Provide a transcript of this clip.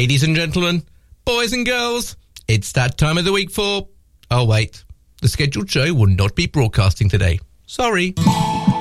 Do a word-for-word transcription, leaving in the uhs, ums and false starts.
Ladies and gentlemen, boys and girls, it's that time of the week for... Oh, wait. The scheduled show will not be broadcasting today. Sorry.